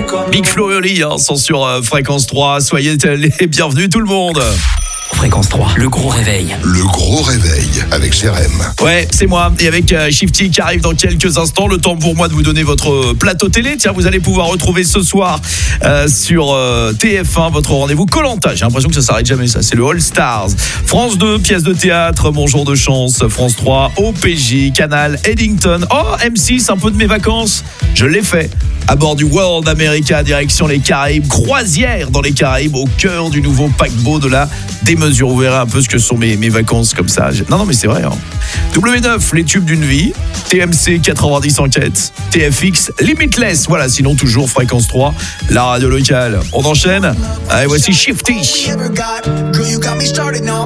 Big Flo et Oli sont sur Fréquence 3. Soyez les bienvenus tout le monde. Fréquence 3, le gros réveil. Le gros réveil avec Jérém. Ouais, c'est moi. Et avec Shifty qui arrive dans quelques instants. Le temps pour moi de vous donner votre plateau télé. Tiens, vous allez pouvoir retrouver ce soir sur TF1 votre rendez-vous Koh-Lanta. J'ai l'impression que ça s'arrête jamais, ça. C'est le All Stars. France 2, pièce de théâtre, Mon jour de chance. France 3, OPJ, Canal, Eddington. Oh, M6, un peu de mes vacances. Je l'ai fait. À bord du World America, direction les Caraïbes, croisière dans les Caraïbes, au cœur du nouveau paquebot de la démesure. Vous verrez un peu ce que sont mes vacances comme ça. Non, mais c'est vrai. Hein. W9, les tubes d'une vie. TMC, 90 enquêtes. TFX, Limitless. Voilà, sinon toujours Fréquence 3, la radio locale. On enchaîne. Allez, voici Shifty.